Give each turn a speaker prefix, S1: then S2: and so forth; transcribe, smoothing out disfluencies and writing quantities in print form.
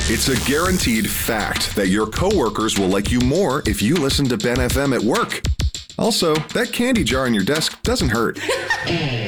S1: It's a guaranteed fact that your coworkers will like you more if you listen to Ben FM at work. Also, that candy jar on your desk doesn't hurt.